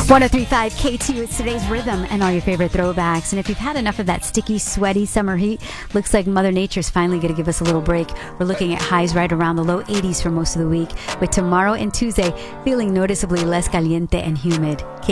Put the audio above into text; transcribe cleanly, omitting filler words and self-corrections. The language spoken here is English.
1035 K2 is today's rhythm and all your favorite throwbacks. And if you've had enough of that sticky, sweaty summer heat, looks like Mother Nature's finally going to give us a little break. We're looking at highs right around the low 80s for most of the week, with tomorrow and Tuesday feeling noticeably less caliente and humid.